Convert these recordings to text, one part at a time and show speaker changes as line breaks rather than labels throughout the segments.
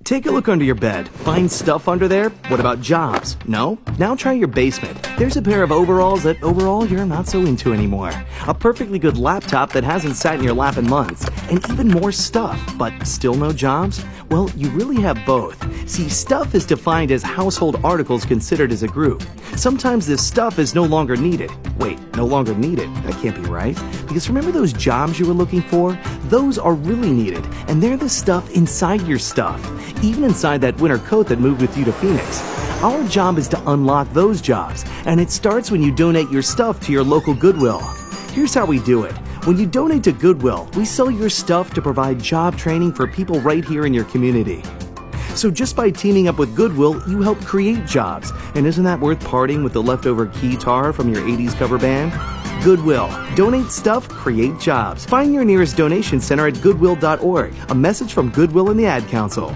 Take a look under your bed. Find stuff under there? What about jobs? No? Now try your basement. There's a pair of overalls that overall you're not so into anymore. A perfectly good laptop that hasn't sat in your lap in months. And even more stuff, but still no jobs? Well, you really have both. See, stuff is defined as household articles considered as a group. Sometimes this stuff is no longer needed. Wait, no longer needed? That can't be right. Because remember those jobs you were looking for? Those are really needed, and they're the stuff inside your stuff. Even inside that winter coat that moved with you to Phoenix. Our job is to unlock those jobs, and it starts when you donate your stuff to your local Goodwill. Here's how we do it. When you donate to Goodwill, we sell your stuff to provide job training for people right here in your community. So just by teaming up with Goodwill, you help create jobs. And isn't that worth parting with the leftover guitar from your 80s cover band? Goodwill. Donate stuff, create jobs. Find your nearest donation center at goodwill.org. A message from Goodwill and the Ad Council.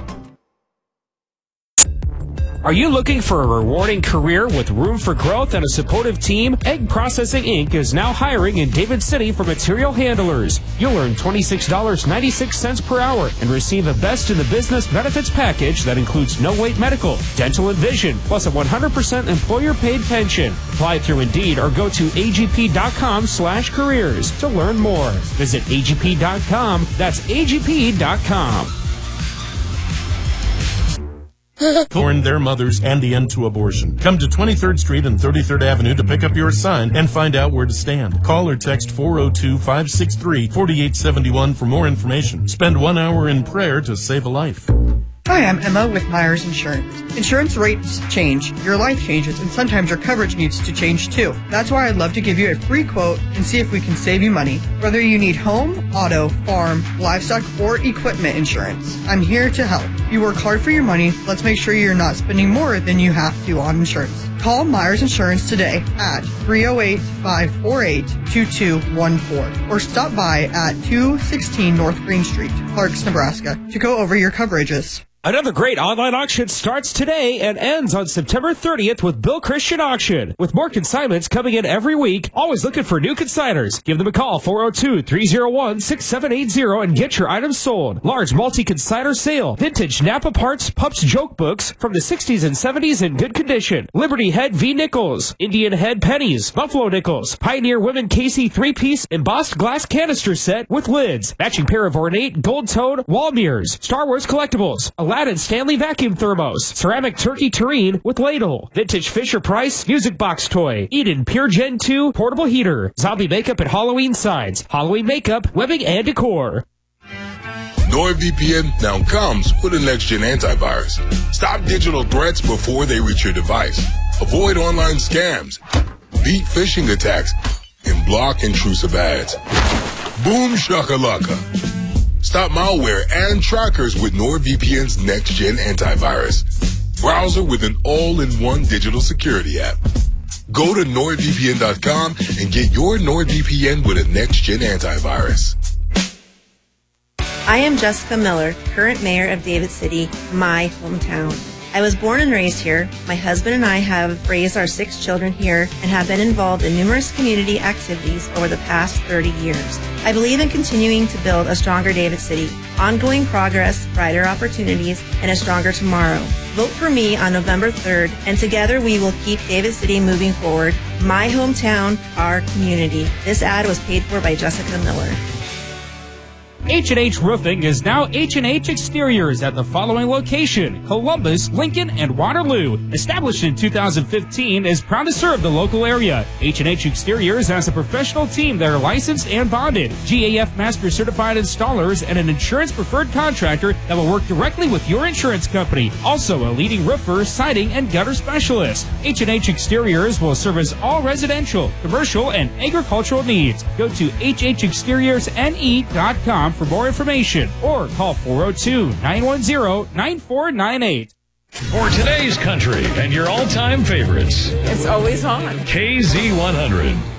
Are you looking for a rewarding career with room for growth and a supportive team? Egg Processing Inc. is now hiring in David City for material handlers. You'll earn $26.96 per hour and receive a best in the business benefits package that includes no-wait medical, dental and vision, plus a 100% employer-paid pension. Apply through Indeed or go to agp.com/careers to learn more. Visit agp.com. That's agp.com.
Born their mothers and the end to abortion. Come to 23rd Street and 33rd Avenue to pick up your sign and find out where to stand. Call or text 402-563-4871 for more information. Spend 1 hour in prayer to save a life.
Hi, I'm Emma with Myers Insurance. Insurance rates change, your life changes, and sometimes your coverage needs to change too. That's why I'd love to give you a free quote and see if we can save you money. Whether you need home, auto, farm, livestock, or equipment insurance, I'm here to help. You work hard for your money. Let's make sure you're not spending more than you have to on insurance. Call Myers Insurance today at 308-548-2214 or stop by at 216 North Green Street, Clarks, Nebraska to go over your coverages.
Another great online auction starts today and ends on September 30th with Bill Christian Auction. With more consignments coming in every week, always looking for new consigners. Give them a call, 402-301-6780, and get your items sold. Large multi-consigner sale. Vintage Napa Parts Pups Joke Books from the 60s and 70s in good condition. Liberty Head V Nickels. Indian Head Pennies. Buffalo Nickels. Pioneer Women Casey 3-piece embossed glass canister set with lids. Matching pair of ornate gold-toned wall mirrors. Star Wars collectibles. Aladdin Stanley vacuum thermos, ceramic turkey tureen with ladle, vintage Fisher-Price music box toy, Eden Pure Gen 2 portable heater, zombie makeup and Halloween signs, Halloween makeup, webbing and decor.
NordVPN now comes with a next-gen antivirus. Stop digital threats before they reach your device. Avoid online scams, beat phishing attacks, and block intrusive ads. Boom shakalaka. Stop malware and trackers with NordVPN's next-gen antivirus. Browser with an all-in-one digital security app. Go to NordVPN.com and get your NordVPN with a next-gen antivirus.
I am Jessica Miller, current mayor of David City, my hometown. I was born and raised here. My husband and I have raised our 6 children here and have been involved in numerous community activities over the past 30 years. I believe in continuing to build a stronger David City, ongoing progress, brighter opportunities, and a stronger tomorrow. Vote for me on November 3rd, and together we will keep David City moving forward. My hometown, our community. This ad was paid for by Jessica Miller.
H&H Roofing is now H&H Exteriors at the following location: Columbus, Lincoln, and Waterloo. Established in 2015, is proud to serve the local area. H&H Exteriors has a professional team that are licensed and bonded, GAF Master Certified installers, and an insurance preferred contractor that will work directly with your insurance company. Also a leading roofer, siding, and gutter specialist. H&H Exteriors will service all residential, commercial, and agricultural needs. Go to hhexteriorsne.com for more information or call 402-910-9498.
For today's country and your all-time favorites,
it's always on.
KZ100.